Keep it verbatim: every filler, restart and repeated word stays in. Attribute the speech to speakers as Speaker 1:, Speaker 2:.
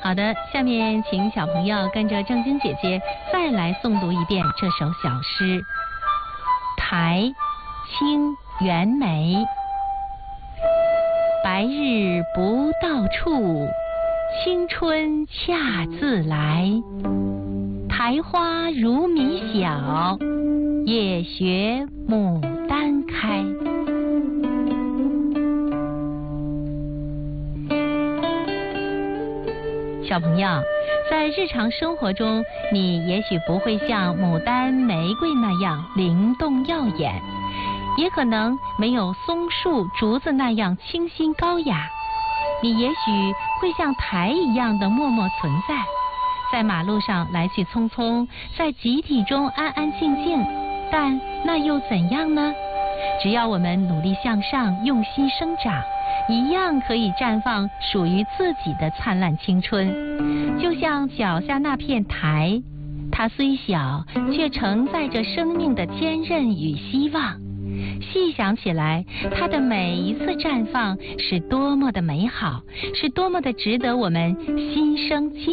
Speaker 1: 好的，下面请小朋友跟着正晶姐姐再来诵读一遍这首小诗。台，清，袁枚。白日不到处，青春恰自来。苔花如米小，也学牡丹开。小朋友，在日常生活中，你也许不会像牡丹、玫瑰那样灵动耀眼，也可能没有松树、竹子那样清新高雅。你也许会像苔一样的默默存在，在马路上来去匆匆，在集体中安安静静。但那又怎样呢？只要我们努力向上，用心生长，一样可以绽放属于自己的灿烂青春。就像脚下那片苔，它虽小，却承载着生命的坚韧与希望。细想起来，它的每一次绽放是多么的美好，是多么的值得我们心生敬